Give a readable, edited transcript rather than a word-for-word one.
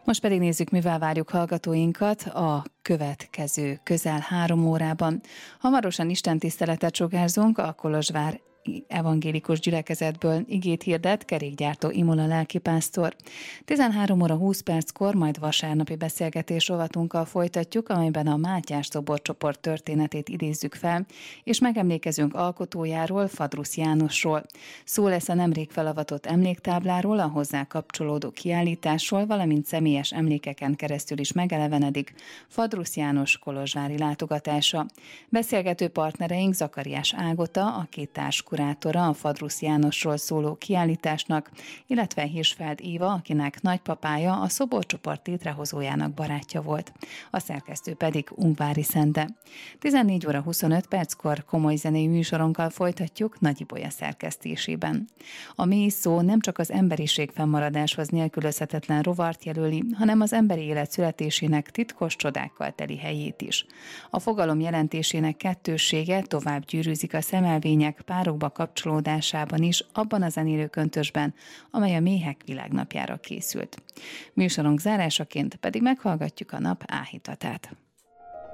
Most pedig nézzük, mivel várjuk hallgatóinkat a következő közel 3 órában. Hamarosan istentiszteletet sugárzunk a Kolozsvár evangélikus gyülekezetből, igét hirdet kerékgyártó Imola lelkipásztor. 13 óra 20 perckor majd vasárnapi beszélgetés rovatunkkal folytatjuk, amelyben a Mátyás szoborcsoport történetét idézzük fel, és megemlékezünk alkotójáról, Fadrusz Jánosról. Szó lesz a nemrég felavatott emléktábláról, a hozzá kapcsolódó kiállításról, valamint személyes emlékeken keresztül is megelevenedik Fadrusz János kolozsvári látogatása. Beszélgető partnereink Zakariás Ágota, a két társkurátora a Fadrusz Jánosról szóló kiállításnak, illetve Hirschfeld Éva, akinek nagypapája a szoborcsoport létrehozójának barátja volt. A szerkesztő pedig Ungvári Szende. 14 óra 25 perckor komoly zenei műsorunkkal folytatjuk Nagy Ibolya szerkesztésében. A mély szó nem csak az emberiség fennmaradáshoz nélkülözhetetlen rovart jelöli, hanem az emberi élet születésének titkos csodákkal teli helyét is. A fogalom jelentésének kettőssége tovább gyűrűzik a szemelvények párokba kapcsolódásában is, abban a zenélő köntösben, amely a Méhek Világnapjára készült. Műsorunk zárásaként pedig meghallgatjuk a nap áhítatát.